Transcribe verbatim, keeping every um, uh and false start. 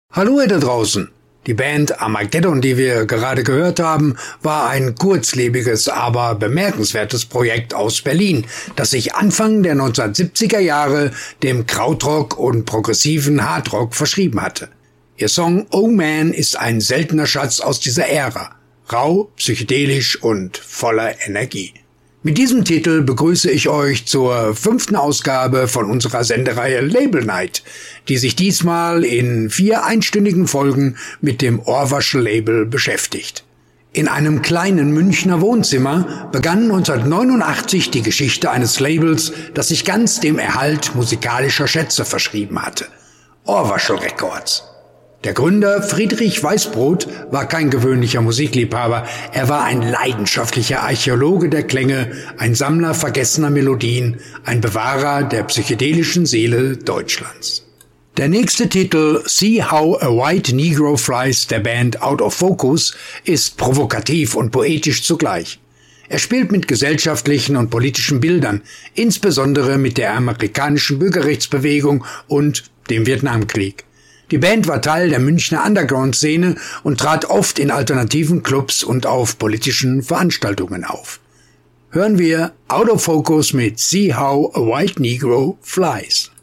Hallo ihr da draußen! Die Band Armageddon, die wir gerade gehört haben, war ein kurzlebiges, aber bemerkenswertes Projekt aus Berlin, das sich Anfang der neunzehnhundertsiebziger Jahre dem Krautrock und progressiven Hardrock verschrieben hatte. Ihr Song Oh Man ist ein seltener Schatz aus dieser Ära, rau, psychedelisch und voller Energie. Mit diesem Titel begrüße ich euch zur fünften Ausgabe von unserer Sendereihe Label Night, die sich diesmal in vier einstündigen Folgen mit dem Ohrwaschel-Label beschäftigt. In einem kleinen Münchner Wohnzimmer begann neunzehnhundertneunundachtzig die Geschichte eines Labels, das sich ganz dem Erhalt musikalischer Schätze verschrieben hatte: Ohrwaschel Records. Der Gründer Friedrich Weißbrot war kein gewöhnlicher Musikliebhaber, er war ein leidenschaftlicher Archäologe der Klänge, ein Sammler vergessener Melodien, ein Bewahrer der psychedelischen Seele Deutschlands. Der nächste Titel, See How a White Negro Flies, der Band Out of Focus, ist provokativ und poetisch zugleich. Er spielt mit gesellschaftlichen und politischen Bildern, insbesondere mit der amerikanischen Bürgerrechtsbewegung und dem Vietnamkrieg. Die Band war Teil der Münchner Underground-Szene und trat oft in alternativen Clubs und auf politischen Veranstaltungen auf. Hören wir Out of Focus mit See How a White Negro Flies.